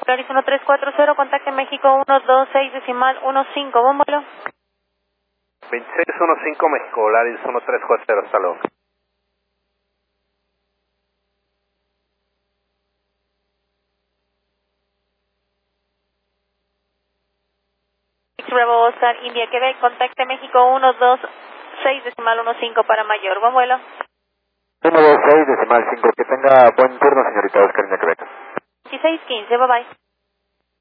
Claris 1340, contacte México 126 decimal 15, buen vuelo. 2615 México, Volaris 1340, hasta luego. Bravo Oscar, India, Quebec, contacte México 126 decimal 15 para mayor, buen vuelo. 126 decimal 5, que tenga buen turno, señorita Oscar, India, Quebec. 1615, bye bye.